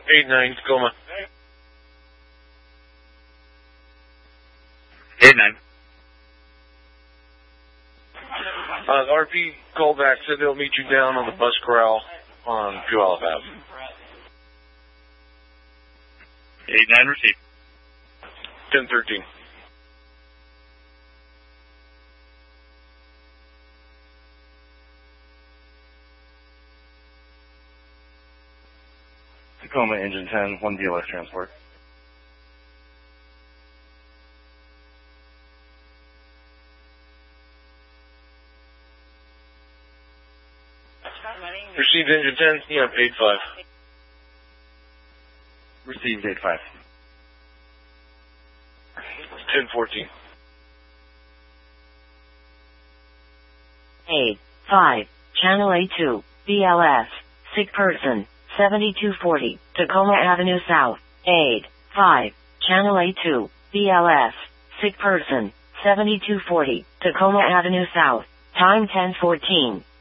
8-9, Tacoma. 8-9. RP called back, said they'll meet you down on the bus corral on Puyallup Ave. 8-9 received. 10-13. Tacoma Engine 10, 1 DLS transport. Received Engine 10, 8-5. Received 8-5. 10-14. 8-5, Channel A2, BLS, sick person, 7240, Tacoma Avenue South. 8-5, Channel A2, BLS, sick person, 7240, Tacoma Avenue South. Time 10:14.